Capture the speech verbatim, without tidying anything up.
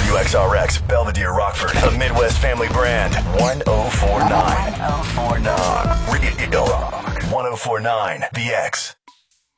W X R X, Belvedere, Rockford, a Midwest family brand. one oh four point nine. one oh four point nine. Real Rock. one oh four point nine. The X.